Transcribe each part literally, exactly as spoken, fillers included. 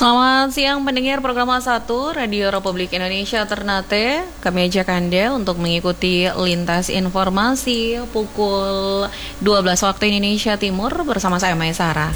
Selamat siang pendengar program satu Radio Republik Indonesia Ternate. Kami ajak Anda untuk mengikuti lintas informasi pukul dua belas waktu Indonesia Timur bersama saya Maesara.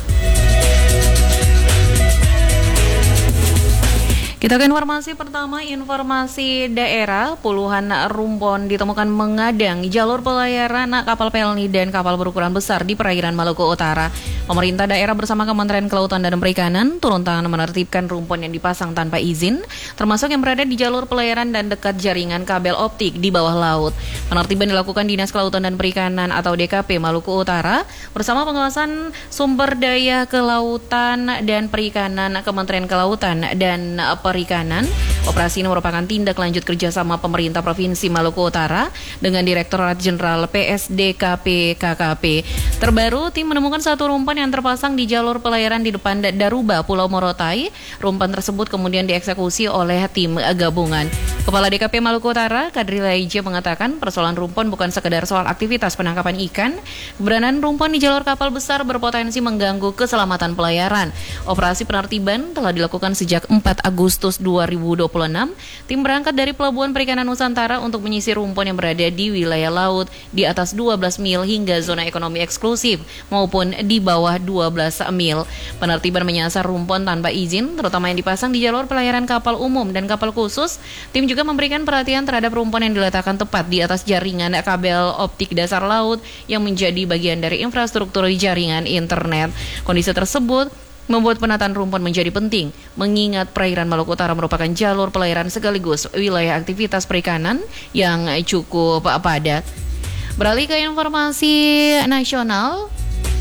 Kita ke informasi pertama, informasi daerah. Puluhan rumpon ditemukan mengadang jalur pelayaran kapal pelni dan kapal berukuran besar di perairan Maluku Utara. Pemerintah daerah bersama Kementerian Kelautan dan Perikanan turun tangan menertibkan rumpon yang dipasang tanpa izin, termasuk yang berada di jalur pelayaran dan dekat jaringan kabel optik di bawah laut. Penertiban dilakukan Dinas Kelautan dan Perikanan atau D K P Maluku Utara bersama pengawasan sumber daya kelautan dan perikanan Kementerian Kelautan dan Perikanan. Operasi ini merupakan tindak lanjut kerjasama pemerintah Provinsi Maluku Utara dengan Direktorat Jenderal P S D K P K K P. Terbaru, tim menemukan satu rumpan yang terpasang di jalur pelayaran di depan Daruba, Pulau Morotai. Rumpan tersebut kemudian dieksekusi oleh tim gabungan. Kepala D K P Maluku Utara, Kadri Laije, mengatakan persoalan rumpan bukan sekedar soal aktivitas penangkapan ikan. Keberadaan rumpan di jalur kapal besar berpotensi mengganggu keselamatan pelayaran. Operasi penertiban telah dilakukan sejak empat Agustus dua ribu dua puluh enam. Tim berangkat dari Pelabuhan Perikanan Nusantara untuk menyisir rumpan yang berada di wilayah laut di atas dua belas mil hingga zona ekonomi eksklusif maupun di bawah dua belas mil. Penertiban menyasar rumpan tanpa izin, terutama yang dipasang di jalur pelayaran kapal umum dan kapal khusus. Tim juga memberikan perhatian terhadap rumpan yang diletakkan tepat di atas jaringan kabel optik dasar laut yang menjadi bagian dari infrastruktur jaringan internet. Kondisi tersebut membuat penataan rumpan menjadi penting, mengingat perairan Maluku Utara merupakan jalur pelayaran sekaligus wilayah aktivitas perikanan yang cukup padat. Beralih ke informasi nasional.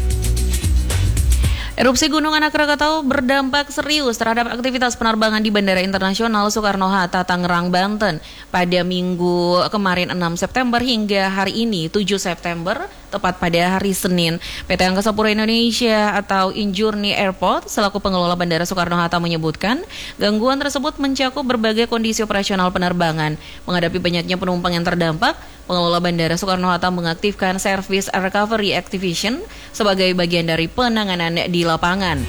Erupsi Gunung Anak Krakatau berdampak serius terhadap aktivitas penerbangan di Bandara Internasional Soekarno-Hatta, Tangerang, Banten pada minggu kemarin enam September hingga hari ini tujuh September, tepat pada hari Senin. P T Angkasa Pura Indonesia atau Injourney Airport selaku pengelola Bandara Soekarno-Hatta menyebutkan gangguan tersebut mencakup berbagai kondisi operasional penerbangan. Menghadapi banyaknya penumpang yang terdampak, pengelola Bandara Soekarno-Hatta mengaktifkan Service Recovery Activation sebagai bagian dari penanganan di lapangan.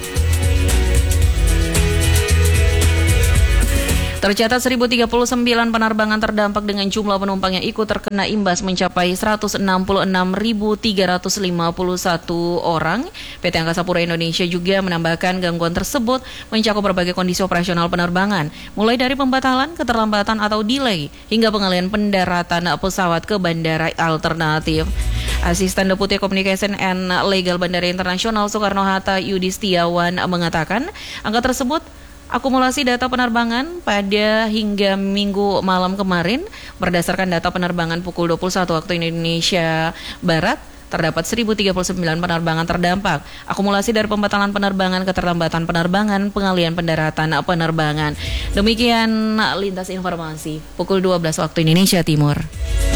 Tercatat seribu tiga puluh sembilan penerbangan terdampak dengan jumlah penumpang yang ikut terkena imbas mencapai seratus enam puluh enam ribu tiga ratus lima puluh satu orang. P T Angkasa Pura Indonesia juga menambahkan gangguan tersebut mencakup berbagai kondisi operasional penerbangan, mulai dari pembatalan, keterlambatan atau delay, hingga pengalihan pendaratan pesawat ke bandara alternatif. Asisten Deputi Communication and Legal Bandara Internasional Soekarno-Hatta Yudi Setiawan mengatakan angka tersebut akumulasi data penerbangan pada hingga minggu malam kemarin. Berdasarkan data penerbangan pukul dua puluh satu waktu Indonesia Barat, terdapat seribu tiga puluh sembilan penerbangan terdampak. Akumulasi dari pembatalan penerbangan, keterlambatan penerbangan, pengalihan pendaratan penerbangan. Demikian lintas informasi pukul dua belas waktu Indonesia Timur.